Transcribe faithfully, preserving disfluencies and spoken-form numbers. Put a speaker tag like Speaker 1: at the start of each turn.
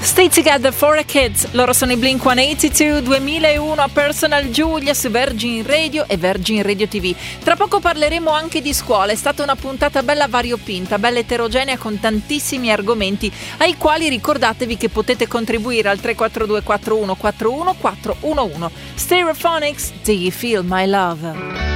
Speaker 1: Stay Together for a Kids, loro sono i Blink centottantadue, duemilauno a Personal Giulia su Virgin Radio e Virgin Radio ti vu. Tra poco parleremo anche di scuola, è stata una puntata bella variopinta, bella eterogenea con tantissimi argomenti ai quali ricordatevi che potete contribuire al tre quattro due quattro uno quattro uno quattro uno uno. Stereophonics, Do You Feel My Love?